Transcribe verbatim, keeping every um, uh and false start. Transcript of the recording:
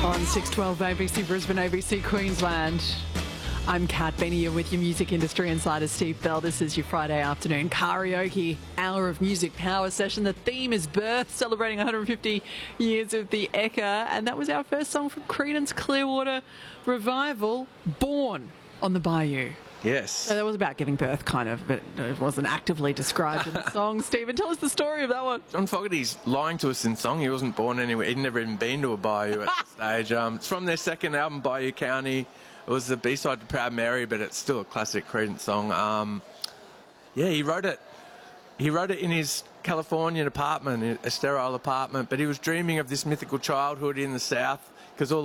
On six twelve A B C Brisbane, A B C Queensland. I'm Kat Benny with your music industry insider Steve Bell. This is your Friday afternoon karaoke hour of music power session. The theme is birth, celebrating one hundred fifty years of the Ekka, and that was our first song from Creedence Clearwater Revival, Born on the Bayou. Yes. So that was about giving birth, kind of, but it wasn't actively described in the song. Stephen, tell us the story of that one. John Fogerty's lying to us in song. He wasn't born anywhere. He'd never even been to a bayou at this stage. Um, it's from their second album, Bayou County. It was the B-side to Proud Mary, but it's still a classic Creedence song. Um, yeah, he wrote it. He wrote it in his Californian apartment, a sterile apartment, but he was dreaming of this mythical childhood in the South because all